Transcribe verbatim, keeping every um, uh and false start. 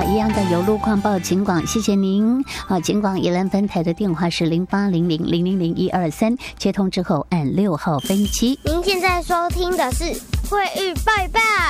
一样的有路况报警广，谢谢您。好，警广宜兰分台的电话是零八零零零零零一二三，接通之后按六号分机。 您现在收听的是慧玉拜拜。